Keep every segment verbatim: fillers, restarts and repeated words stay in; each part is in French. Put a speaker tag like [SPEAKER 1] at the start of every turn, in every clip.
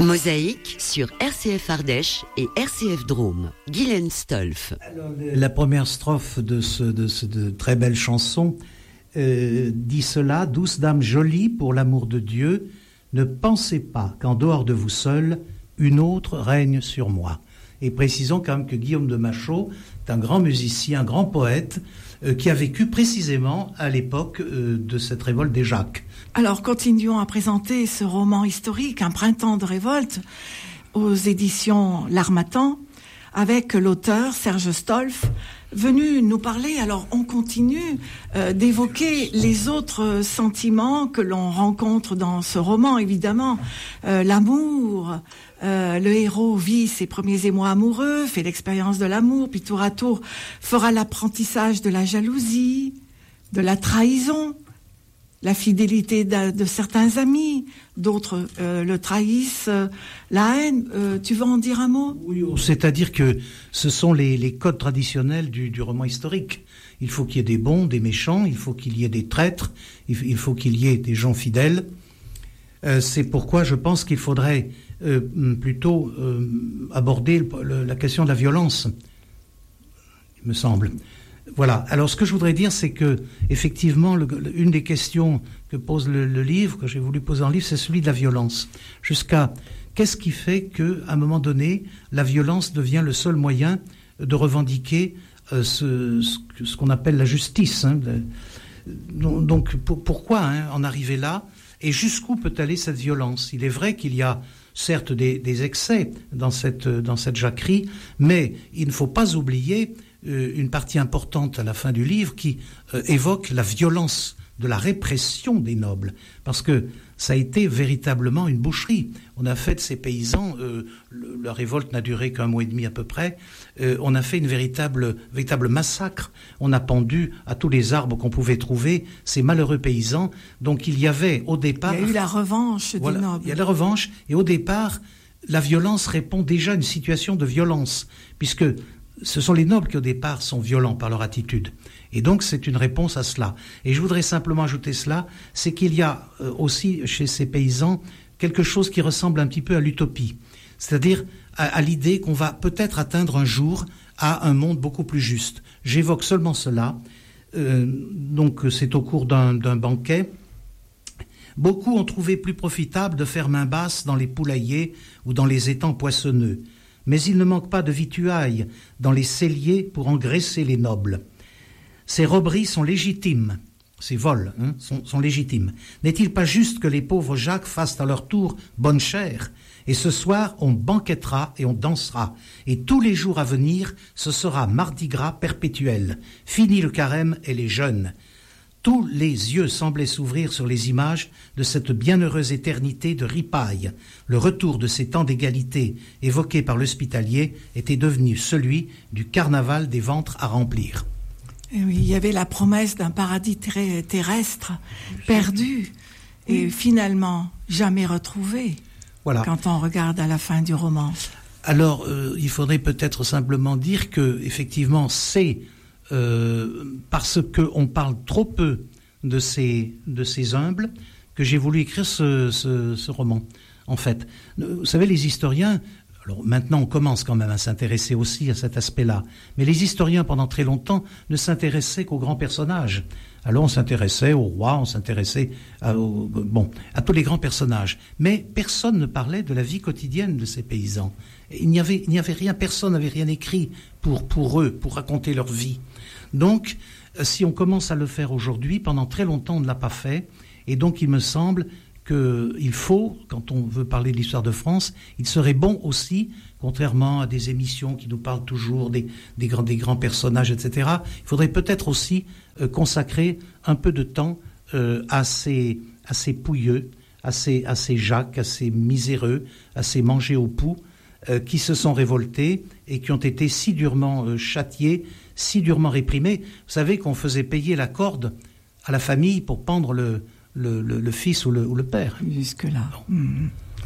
[SPEAKER 1] Mosaïque sur R C F Ardèche et R C F Drôme. Guylaine Stolf.
[SPEAKER 2] Alors, la première strophe de ce, de ce de très belle chanson euh, dit cela: douce dame jolie, pour l'amour de Dieu, ne pensez pas qu'en dehors de vous seul, une autre règne sur moi. Et précisons quand même que Guillaume de Machaut est un grand musicien, un grand poète, euh, qui a vécu précisément à l'époque euh, de cette révolte des Jacques.
[SPEAKER 3] Alors, continuons à présenter ce roman historique, Un printemps de révolte, aux éditions L'Harmattan, avec l'auteur Serge Stolf, venu nous parler. Alors, on continue euh, d'évoquer les autres sentiments que l'on rencontre dans ce roman, évidemment. Euh, l'amour, euh, le héros vit ses premiers émois amoureux, fait l'expérience de l'amour, puis tour à tour fera l'apprentissage de la jalousie, de la trahison, la fidélité de, de certains amis, d'autres euh, le trahissent, euh, la haine. Euh, tu veux en dire un mot ?
[SPEAKER 2] Oui, c'est-à-dire que ce sont les, les codes traditionnels du, du roman historique. Il faut qu'il y ait des bons, des méchants, il faut qu'il y ait des traîtres, il, il faut qu'il y ait des gens fidèles. Euh, c'est pourquoi je pense qu'il faudrait euh, plutôt euh, aborder le, le, la question de la violence, il me semble. Voilà. Alors, ce que je voudrais dire, c'est que, effectivement, le, le, une des questions que pose le, le livre, que j'ai voulu poser en livre, c'est celui de la violence. Jusqu'à qu'est-ce qui fait que, à un moment donné, la violence devient le seul moyen de revendiquer euh, ce, ce, ce qu'on appelle la justice. Hein, de, donc, pour, pourquoi hein, en arriver là ? Et jusqu'où peut aller cette violence ? Il est vrai qu'il y a certes des, des excès dans cette, dans cette jacquerie, mais il ne faut pas oublier une partie importante à la fin du livre qui euh, évoque la violence de la répression des nobles, parce que ça a été véritablement une boucherie. On a fait de ces paysans, euh, le, la révolte n'a duré qu'un mois et demi à peu près, euh, on a fait une véritable, véritable massacre. On a pendu à tous les arbres qu'on pouvait trouver ces malheureux paysans. Donc il y avait au départ...
[SPEAKER 3] Il y a eu la revanche
[SPEAKER 2] voilà,
[SPEAKER 3] des nobles.
[SPEAKER 2] Il y a la revanche, et au départ, la violence répond déjà à une situation de violence, puisque ce sont les nobles qui, au départ, sont violents par leur attitude. Et donc, c'est une réponse à cela. Et je voudrais simplement ajouter cela, c'est qu'il y a euh, aussi, chez ces paysans, quelque chose qui ressemble un petit peu à l'utopie. C'est-à-dire à, à l'idée qu'on va peut-être atteindre un jour à un monde beaucoup plus juste. J'évoque seulement cela. Euh, donc, c'est au cours d'un, d'un banquet. Beaucoup ont trouvé plus profitable de faire main basse dans les poulaillers ou dans les étangs poissonneux. Mais il ne manque pas de vituailles dans les celliers pour engraisser les nobles. Ces robberies sont légitimes, ces vols hein, sont, sont légitimes. N'est-il pas juste que les pauvres Jacques fassent à leur tour bonne chère ? Et ce soir, on banquetera et on dansera. Et tous les jours à venir, ce sera mardi gras perpétuel. Fini le carême et les jeûnes. Tous les yeux semblaient s'ouvrir sur les images de cette bienheureuse éternité de ripaille. Le retour de ces temps d'égalité évoqués par l'hospitalier était devenu celui du carnaval des ventres à remplir.
[SPEAKER 3] Et oui, il y avait la promesse d'un paradis ter- terrestre perdu et oui. Finalement jamais retrouvé. Voilà. Quand on regarde à la fin du roman.
[SPEAKER 2] Alors, euh, il faudrait peut-être simplement dire que, effectivement, c'est Euh, parce qu'on parle trop peu de ces, de ces humbles que j'ai voulu écrire ce, ce, ce roman, en fait. Vous savez, les historiens, alors maintenant on commence quand même à s'intéresser aussi à cet aspect-là, mais les historiens pendant très longtemps ne s'intéressaient qu'aux grands personnages. Alors on s'intéressait au roi, on s'intéressait à, au, bon, à tous les grands personnages, mais personne ne parlait de la vie quotidienne de ces paysans. Il n'y avait, il n'y avait rien, personne n'avait rien écrit pour, pour eux, pour raconter leur vie. Donc, si on commence à le faire aujourd'hui, pendant très longtemps on ne l'a pas fait, et donc il me semble qu'il faut, quand on veut parler de l'histoire de France, il serait bon aussi, contrairement à des émissions qui nous parlent toujours des, des, grands, des grands personnages, et cetera, il faudrait peut-être aussi euh, consacrer un peu de temps euh, à, ces, à ces pouilleux, à ces, à ces Jacques, à ces miséreux, à ces mangés au pouls, euh, qui se sont révoltés et qui ont été si durement euh, châtiés, si durement réprimés. Vous savez qu'on faisait payer la corde à la famille pour pendre le, le, le, le fils ou le, ou le père.
[SPEAKER 3] Jusque-là. Mmh.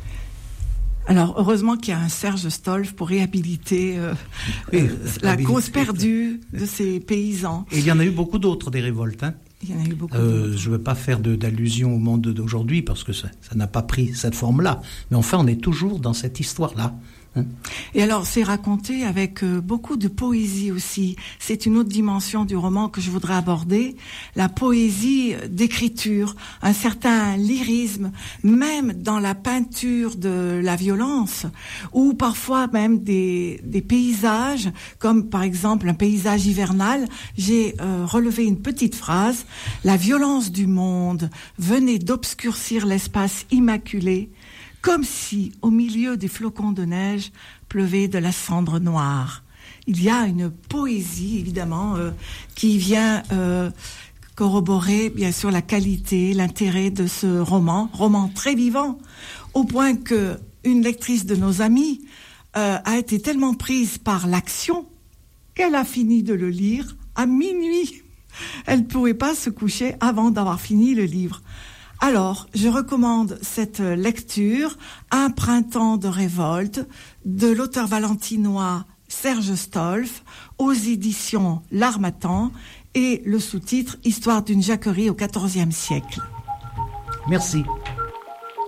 [SPEAKER 3] Alors, heureusement qu'il y a un Serge Stolf pour réhabiliter euh, oui, euh, la cause perdue de ces paysans.
[SPEAKER 2] Et il y en a eu beaucoup d'autres, des révoltes. Hein.
[SPEAKER 3] Il y en a eu beaucoup.
[SPEAKER 2] Euh, je ne veux pas faire de, d'allusion au monde d'aujourd'hui parce que ça, ça n'a pas pris cette forme-là. Mais enfin, on est toujours dans cette histoire-là. Hein.
[SPEAKER 3] Et alors, c'est raconté avec euh, beaucoup de poésie aussi. C'est une autre dimension du roman que je voudrais aborder. La poésie d'écriture, un certain lyrisme, même dans la peinture de la violence, ou parfois même des, des paysages, comme par exemple un paysage hivernal. J'ai euh, relevé une petite phrase. La violence du monde venait d'obscurcir l'espace immaculé, comme si, au milieu des flocons de neige, pleuvait de la cendre noire. Il y a une poésie, évidemment, euh, qui vient euh, corroborer, bien sûr, la qualité, l'intérêt de ce roman, roman très vivant, au point que une lectrice de nos amis euh, a été tellement prise par l'action qu'elle a fini de le lire à minuit. Elle ne pouvait pas se coucher avant d'avoir fini le livre. Alors, je recommande cette lecture, Un printemps de révolte, de l'auteur valentinois Serge Stolf, aux éditions L'Harmattan, et le sous-titre Histoire d'une jacquerie au quatorzième siècle.
[SPEAKER 2] Merci.